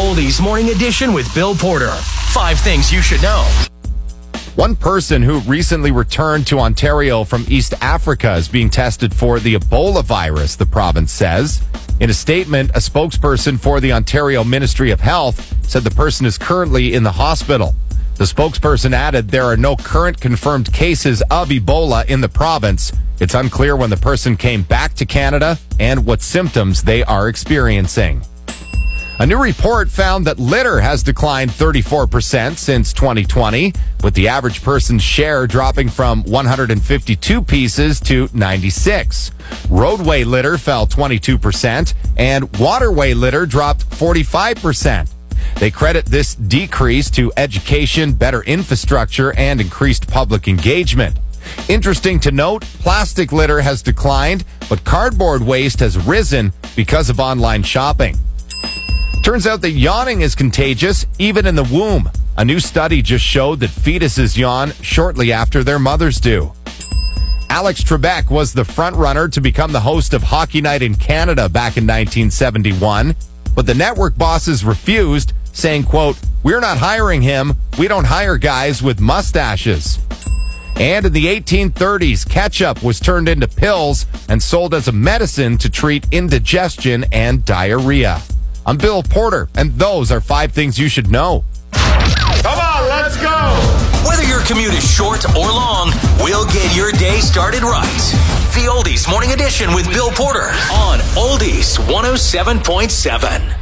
Oldies Morning Edition with Bill Porter. 5 things you should know. One person who recently returned to Ontario from East Africa is being tested for the Ebola virus, the province says. In a statement, a spokesperson for the Ontario Ministry of Health said the person is currently in the hospital. The spokesperson added there are no current confirmed cases of Ebola in the province. It's unclear when the person came back to Canada and what symptoms they are experiencing. A new report found that litter has declined 34% since 2020, with the average person's share dropping from 152 pieces to 96. Roadway litter fell 22%, and waterway litter dropped 45%. They credit this decrease to education, better infrastructure, and increased public engagement. Interesting to note, plastic litter has declined, but cardboard waste has risen because of online shopping. Turns out that yawning is contagious, even in the womb. A new study just showed that fetuses yawn shortly after their mothers do. Alex Trebek was the frontrunner to become the host of Hockey Night in Canada back in 1971, but the network bosses refused, saying, quote, "We're not hiring him. We don't hire guys with mustaches." And in the 1830s, ketchup was turned into pills and sold as a medicine to treat indigestion and diarrhea. I'm Bill Porter, and those are 5 things you should know. Come on, let's go! Whether your commute is short or long, we'll get your day started right. The Oldies Morning Edition with Bill Porter on Oldies 107.7.